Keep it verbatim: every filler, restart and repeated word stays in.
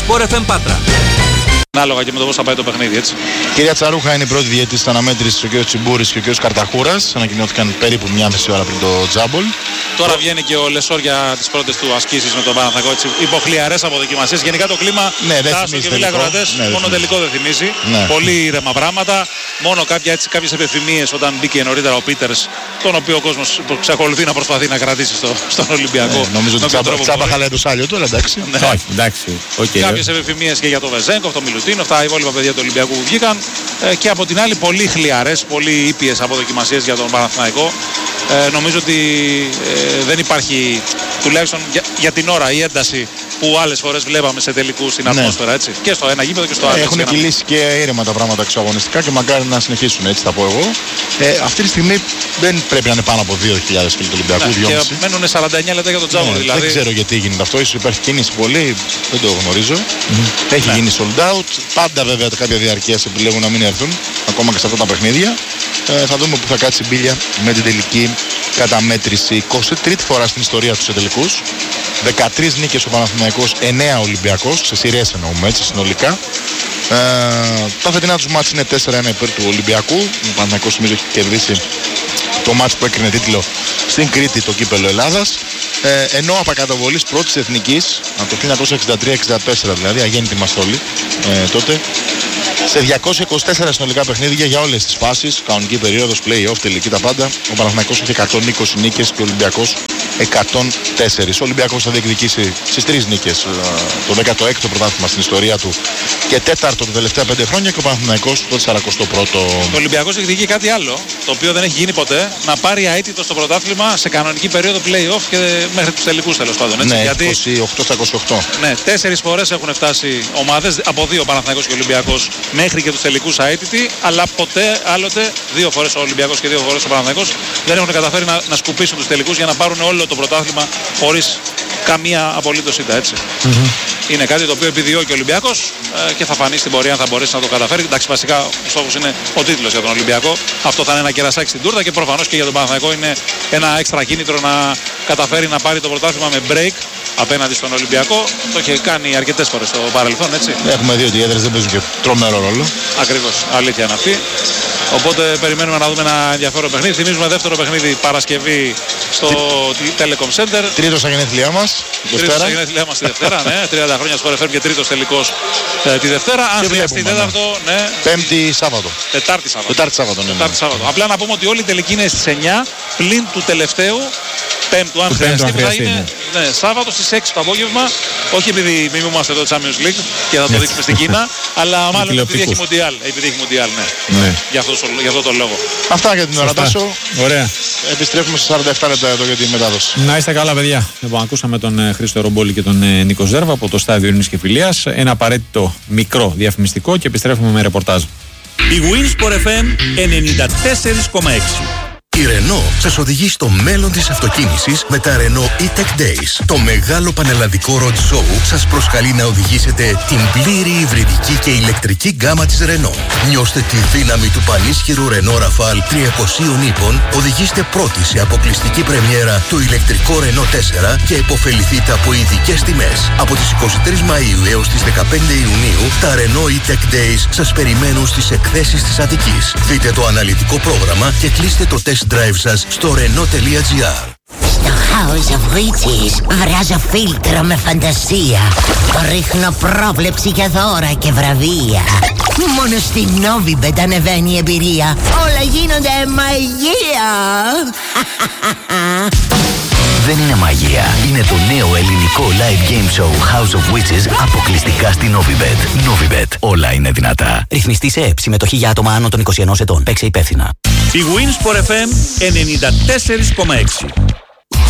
Sport εφ εμ Πάτρα. Ανάλογα και με το πώς θα πάει το παιχνίδι, έτσι. Κυρία Τσαρούχα είναι η πρώτη διαιτητής της αναμέτρησης, ο κ. Τσιμπούρης και ο κ. Καρταχούρας. Ανακοινώθηκαν περίπου μια μισή ώρα πριν το τζάμπολ. Τώρα βγαίνει και ο Λεσόρ για τις πρώτες του ασκήσεις με τον Παναθηναϊκό. Υποχλιαρές αποδοκιμασίες. Γενικά το κλίμα, ναι, Τάσο και φίλοι ακροατές, ναι, μόνο τελικό δεν θυμίζει. Ναι. Πολύ ήρεμα πράγματα. Μόνο κάποια, έτσι, κάποιες επιθυμίες όταν μπήκε νωρίτερα ο Πίτερς, τον οποίο ο κόσμος εξακολουθεί να προσπαθεί να κρατήσει στο, στον Ολυμπιακό. Ναι, νομίζω ότι τσάπα, τσάπα χαλάει το σάλιο του, αλλά εντάξει. Ναι. Όχι, εντάξει. Okay, κάποιες επιθυμίες και για τον Βεζέγκοφ, τον Μιλουτίνοφ, τα υπόλοιπα παιδιά του Ολυμπιακού που βγήκαν. Ε, και από την άλλη πολύ χλιαρές, πολύ ήπιες αποδοκιμασίες για τον Παναθηναϊκό. Ε, νομίζω ότι ε, δεν υπάρχει, τουλάχιστον για, για την ώρα, η ένταση που άλλες φορές βλέπαμε σε τελικούς στην ατμόσφαιρα, έτσι. Και στο ένα γήπεδο και στο άλλο. Έχουν κυλήσει και ήρεμα τα πράγματα εξωαγωνιστικά και μακάρι να συνεχίσουν, έτσι θα πω εγώ. Ε, αυτή τη στιγμή δεν πρέπει να είναι πάνω από δύο χιλιάδες φίλοι του Ολυμπιακού. Ναι, και μένουν σαράντα εννιά λεπτά για τον τζάμπολ, ναι, δηλαδή. Δεν ξέρω γιατί γίνεται αυτό, ίσως υπάρχει κίνηση πολύ, δεν το γνωρίζω. Mm-hmm. Έχει ναι. γίνει sold out. Πάντα βέβαια κάποια διαρκείας επιλέγουν να μην έρθουν, ακόμα και σε αυτά τα παιχνίδια. Ε, θα δούμε που θα κάτσει η μπίλια με την τελική καταμέτρηση. εικοστή τρίτη φορά στην ιστορία του σε τελικούς. δεκατρείς νίκες ο Παναθηναϊκός, εννέα Ολυμπιακός, σε σειρές εννοούμε έτσι συνολικά. Ε, τα φετινά τους μάτς είναι τέσσερα ένα υπέρ του Ολυμπιακού. Ο Παναθηναϊκός νομίζω έχει κερδίσει το μάτς που έκρινε τίτλο στην Κρήτη, το κύπελλο Ελλάδας. Ε, ενώ από καταβολής πρώτης εθνικής, από το χίλια εννιακόσια εξήντα τρία εξήντα τέσσερα δηλαδή, αγέννητοι μας όλοι ε, τότε, σε διακόσια είκοσι τέσσερα συνολικά παιχνίδια για όλες τις φάσεις, κανονική περίοδος, play-off, τελική, τα πάντα. Ο Παναθηναϊκός είχε εκατόν είκοσι νίκες και ο Ολυμπιακός εκατόν τέσσερα. Ο Ολυμπιακός θα διεκδικήσει στις τρεις νίκες το δέκατο έκτο πρωτάθλημα στην ιστορία του και τέταρτο τα τελευταία πέντε χρόνια και ο Παναθηναϊκός το σαρανταπρό. Ο Ολυμπιακός διεκδικεί κάτι άλλο, το οποίο δεν έχει γίνει ποτέ, να πάρει αίτητο στο πρωτάθλημα σε κανονική περίοδο play-off και μέχρι τους τελικούς τέλος πάντων. Έτσι, ναι, γιατί είκοσι οκτώ στα είκοσι οκτώ. Ναι, τέσσερις φορές έχουν φτάσει ομάδες, από δύο Παναθηναϊκός και Ολυμπιακός, μέχρι και τους τελικούς αίτητοι, αλλά ποτέ άλλοτε δύο φορές ο Ολυμπιακός και δύο φορές ο Παναθηναϊκός δεν έχουν καταφέρει να, να σκουπίσουν τους τελικούς για να πάρουν όλο το πρωτάθλημα χωρίς καμία απολύτως ήττα, έτσι. Mm-hmm. Είναι κάτι το οποίο επιδιώκει ο Ολυμπιακός ε, και θα φανεί στην πορεία αν θα μπορέσει να το καταφέρει. Εντάξει, βασικά ο στόχος είναι ο τίτλος για τον Ολυμπιακό. Αυτό θα είναι ένα κερασάκι στην τούρτα και προφανώς και για τον Παναθηναϊκό είναι ένα έξτρα κίνητρο να καταφέρει να πάρει το πρωτάθλημα με break απέναντι στον Ολυμπιακό. Το είχε κάνει αρκετές φορές στο παρελθόν, έτσι. Έχουμε δει ότι οι έδρες δεν παίζουν και τρομερό ρόλο. Ακριβώς, αλήθεια είναι αυτή. Οπότε περιμένουμε να δούμε ένα ενδιαφέρον παιχνίδι. Θυμίζουμε δεύτερο παιχνίδι Παρασκευή στο Telecom Center. Τρίτος στα γενέθλιά μας. Τρίτος στα γενέθλιά μας τη Δευτέρα, ναι. τριάντα χρόνια Sport εφ εμ και τρίτος τελικός ε, τη Δευτέρα. Αν χρειαστεί τέταρτο, ναι. Πέμπτη Σάββατο. Τετάρτη Σάββατο. Τετάρτη Σάββατο, ναι. Τετάρτη Σάββατο. Απλά να πούμε ότι όλη η τελική είναι στις εννιά πλην του τελευταίου. Πέμπτου, αν χρειαστεί, που θα είναι ναι, Σάββατο στις έξι το απόγευμα. Όχι επειδή μιμούμαστε εδώ Champions League και θα το δείξουμε στην Κίνα, αλλά μάλλον επειδή έχει Μουντιάλ. Επειδή έχει Μουντιάλ, ναι. ναι. Για, αυτό, για αυτό το λόγο. Αυτά για την ώρα, Τάσο. Ωραία. Επιστρέφουμε σε σαράντα επτά λεπτά εδώ για τη μετάδοση. Να είστε καλά, παιδιά. Λοιπόν, ακούσαμε τον ε, Χρήστο Ρομπόλη και τον ε, Νίκο Ζέρβα από το Στάδιο Ειρήνης και Φιλίας. Ένα απαραίτητο μικρό διαφημιστικό και επιστρέφουμε με ρεπορτάζ. Η Winsport εφ εμ ενενήντα τέσσερα κόμμα έξι. Η Renault σας οδηγεί στο μέλλον της αυτοκίνησης με τα Renault E-Tech Days. Το μεγάλο πανελλαδικό road show σας προσκαλεί να οδηγήσετε την πλήρη υβριδική και ηλεκτρική γκάμα της Renault. Νιώστε τη δύναμη του πανίσχυρου Renault Rafale τριακοσίων ύπων, οδηγήστε πρώτοι σε αποκλειστική πρεμιέρα το ηλεκτρικό Renault τέσσερα και επωφεληθείτε από ειδικές τιμές. Από τις εικοστή τρίτη Μαΐου έως τις δεκαπέντε Ιουνίου, τα Renault E-Tech Days σας περιμένουν στις εκθέσεις της Αττικής. Δείτε το αναλυτικό πρόγραμμα και κλείστε το test drive σας στο Renault.gr. Στο House of Witches βράζω φίλτρο με φαντασία. Ρίχνω πρόβλεψη για δώρα και βραβεία. Μόνο στη Novibet ανεβαίνει η εμπειρία. Όλα γίνονται μαγεία. Δεν είναι μαγεία. Είναι το νέο ελληνικό live game show House of Witches αποκλειστικά στη Novibet. Novibet. Όλα είναι δυνατά. Ρυθμιστή σε ΕΠ. Συμμετοχή για άτομα άνω των είκοσι ενός ετών. Παίξε υπεύθυνα. Η Winsport εφ εμ ενενήντα τέσσερα κόμμα έξι.